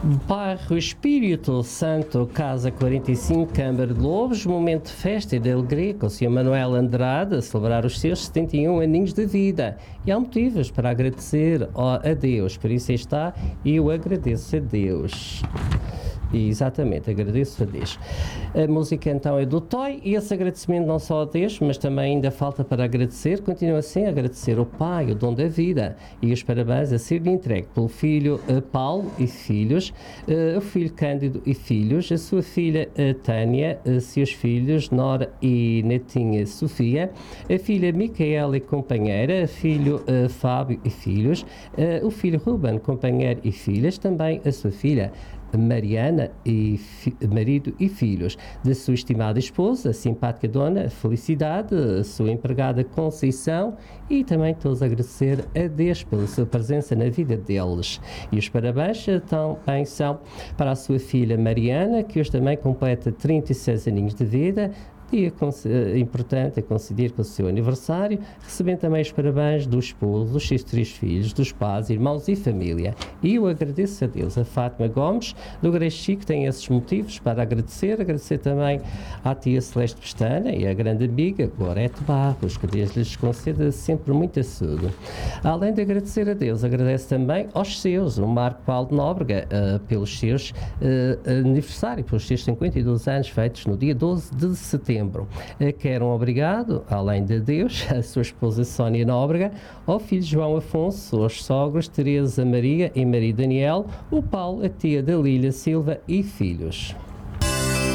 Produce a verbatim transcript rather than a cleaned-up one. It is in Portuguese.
Bairro Espírito Santo, Casa quarenta e cinco, Câmara de Lobos, momento de festa e de alegria com o senhor Manuel Andrade a celebrar os seus setenta e um aninhos de vida. E há motivos para agradecer a Deus, por isso está, e eu agradeço a Deus. E, exatamente, agradeço a Deus. A música então é do Toy e esse agradecimento não só a Deus, mas também ainda falta para agradecer, continua assim a agradecer ao Pai, o dom da vida, e os parabéns a ser entregue pelo filho uh, Paulo e filhos, uh, o filho Cândido e filhos, a sua filha uh, Tânia, uh, seus filhos Nora e netinha Sofia, a filha Micaela e companheira, filho uh, Fábio e filhos, uh, o filho Ruben, companheiro e filhas, também a sua filha Mariana e fi, marido e filhos, da sua estimada esposa, a simpática dona Felicidade, a sua empregada Conceição, e também todos agradecer a Deus pela sua presença na vida deles. E os parabéns também são para a sua filha Mariana, que hoje também completa trinta e seis aninhos de vida, dia importante a coincidir com o seu aniversário, recebendo também os parabéns do esposo, dos seus três filhos, dos pais, irmãos e família. E eu agradeço a Deus. A Fátima Gomes, do Grande Chico, tem esses motivos para agradecer. Agradecer também à tia Celeste Pestana e à grande amiga Gorete Barros, que Deus lhes conceda sempre muita saúde. Além de agradecer a Deus, agradece também aos seus, o Marco Paulo de Nóbrega, uh, pelos seus uh, aniversários, pelos seus cinquenta e dois anos feitos no dia doze de setembro. Quero um obrigado, além de Deus, a sua esposa Sónia Nóbrega, ao filho João Afonso, aos sogros Teresa Maria e Maria Daniel, o Paulo, a tia Dalília Silva e filhos.